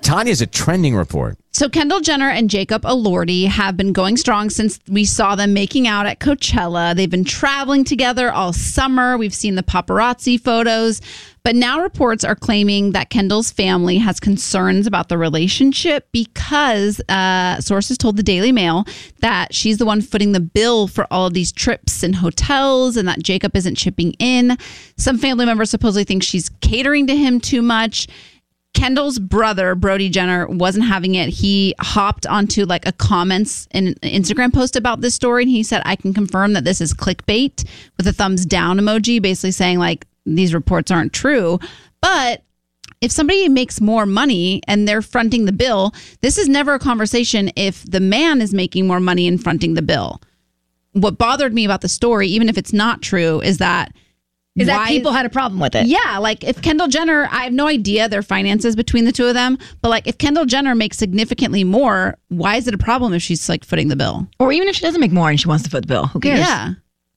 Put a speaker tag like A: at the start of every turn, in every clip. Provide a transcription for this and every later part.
A: Tanya's a trending report.
B: So Kendall Jenner and Jacob Elordi have been going strong since we saw them making out at Coachella. They've been traveling together all summer. We've seen the paparazzi photos. But now reports are claiming that Kendall's family has concerns about the relationship because sources told the Daily Mail that she's the one footing the bill for all of these trips and hotels and that Jacob isn't chipping in. Some family members supposedly think she's catering to him too much. Kendall's brother, Brody Jenner, wasn't having it. He hopped onto like a comments in an Instagram post about this story. And he said, I can confirm that this is clickbait with a thumbs down emoji, basically saying like these reports aren't true. But if somebody makes more money and they're fronting the bill, this is never a conversation if the man is making more money and fronting the bill. What bothered me about the story, even if it's not true, is that
C: people had a problem with it.
B: Yeah, like if Kendall Jenner, I have no idea their finances between the two of them, but like if Kendall Jenner makes significantly more, why is it a problem if she's like footing the bill?
C: Or even if she doesn't make more and she wants to foot the bill. Who cares?
B: Yeah.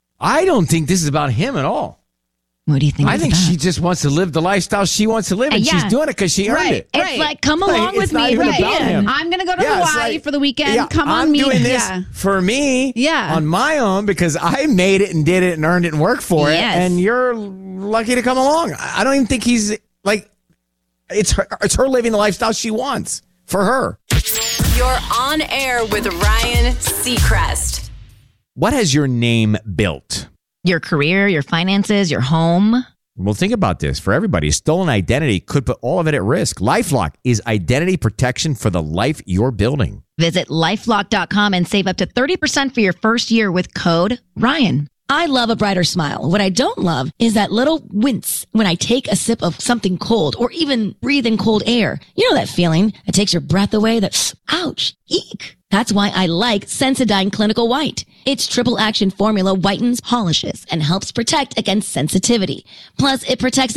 A: I don't think this is about him at all.
C: What do you think?
A: I think she just wants to live the lifestyle she wants to live, and she's doing it because she earned it.
C: It's like, come along with me.
B: I'm going to go to Hawaii for the weekend. Come on, me.
A: I'm doing this for me on my own because I made it and did it and earned it and worked for it, and you're lucky to come along. I don't even think he's like, it's her living the lifestyle she wants for her.
D: You're on air with Ryan Seacrest.
A: What has your name built?
C: Your career, your finances, your home.
A: Well, think about this. For everybody, stolen identity could put all of it at risk. LifeLock is identity protection for the life you're building.
C: Visit LifeLock.com and save up to 30% for your first year with code Ryan.
E: I love a brighter smile. What I don't love is that little wince when I take a sip of something cold or even breathe in cold air. You know that feeling that takes your breath away, that ouch, eek. That's why I like Sensodyne Clinical White. Its triple action formula whitens, polishes, and helps protect against sensitivity. Plus, it protects